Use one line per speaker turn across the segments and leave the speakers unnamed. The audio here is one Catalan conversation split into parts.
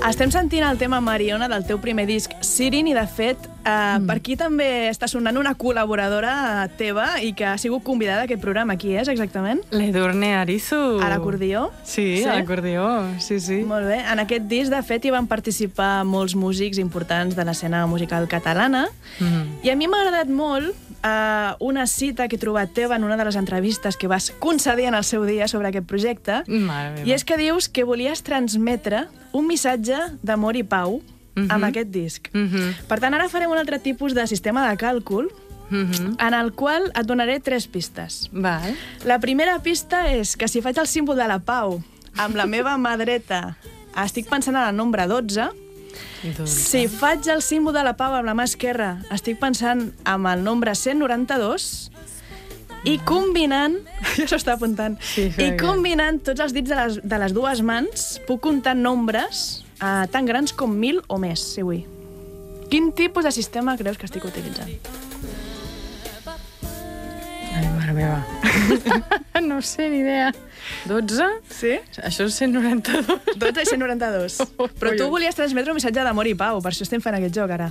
Estem sentint el tema Mariona del teu primer disc, Sirin, i de fet, per aquí també està sonant una col·laboradora teva i que ha sigut convidada a aquest programa. Qui és, exactament?
L'Edurne Arizu.
A l'acordió?
Sí, a l'acordió, sí.
Molt bé. En aquest disc, de fet, hi van participar molts músics importants de l'escena musical catalana i a mi m'ha agradat molt una cita que he trobat teva en una de les entrevistes que vas concedir en el seu dia sobre aquest projecte. I és que dius que volies transmetre un missatge d'amor i pau amb aquest disc. Per tant, ara farem un altre tipus de sistema de càlcul en el qual et donaré 3 pistes. La primera pista és que si faig el símbol de la pau amb la meva mà dreta, estic pensant en el nombre 12. Si faig el símbol de la pau amb la mà esquerra, estic pensant en el nombre 192. I combinant, ja s'està apuntant, i combinant tots els dits de les dues mans, puc comptar nombres tan grans com 1000 o més, si vull. Quin tipus de sistema creus que estic utilitzant?
Ai, mare meva. No sé, ni idea. 12?
Sí?
Això és 192.
12 i 192. Però tu volies transmetre un missatge d'amor i pau, per això estem fent aquest joc, ara.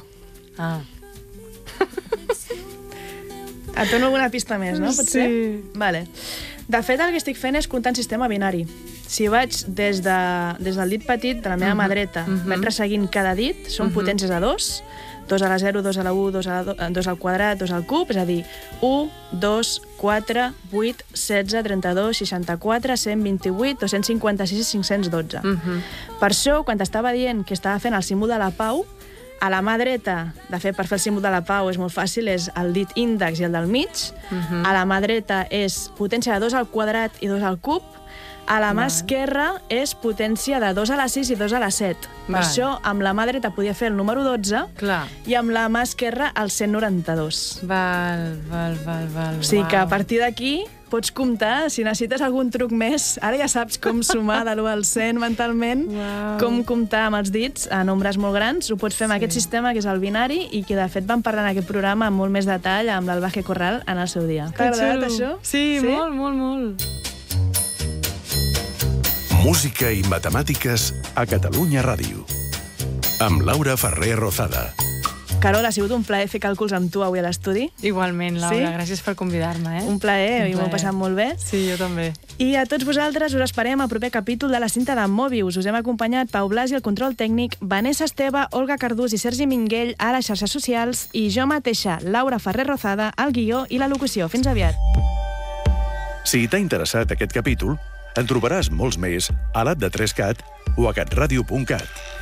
Et dono alguna pista més, no? Potser?
Sí.
Vale. De fet, el que estic fent és comptar en sistema binari. Si vaig des del dit petit de la meva mà dreta, vaig resseguint cada dit, són potències a 2, 2 a la 0, 2 a la 1, 2 al quadrat, 2 al cub, és a dir, 1, 2, 4, 8, 16, 32, 64, 128, 256 i 512. Per això, quan t'estava dient que estava fent el símbol de la pau, a la mà dreta, de fet, per fer el símbol de la pau és molt fàcil, és el dit índex i el del mig. A la mà dreta és potència de 2 al quadrat i 2 al cub. A la mà esquerra és potència de 2 a la 6 i 2 a la 7. Per això, amb la mà dreta podia fer el número 12 i amb la mà esquerra el 192. O sigui que a partir d'aquí pots comptar, si necessites algun truc més, ara ja saps com sumar de l'1 al 100 mentalment, com comptar amb els dits a nombres molt grans, ho pots fer amb aquest sistema que és el binari i que de fet vam parlar en aquest programa amb molt més detall amb l'Albaje Corral en el seu dia. T'ha agradat això?
Sí, molt, molt, molt.
Música i matemàtiques a Catalunya Ràdio. Amb Laura Ferrer Rozada.
Carol, ha sigut un plaer fer càlculs amb tu avui a l'estudi.
Igualment, Laura, gràcies per convidar-me.
Un plaer, i m'ho he passat molt bé.
Sí, jo també.
I a tots vosaltres us esperem al proper capítol de la cinta de Mobius. Us hem acompanyat Pau Blasi, el control tècnic, Vanessa Esteve, Olga Cardús i Sergi Minguell a les xarxes socials i jo mateixa, Laura Ferrer Rozada, al guió i la locució. Fins aviat.
Si t'ha interessat aquest capítol, en trobaràs molts més a l'app de 3CAT o a catradio.cat.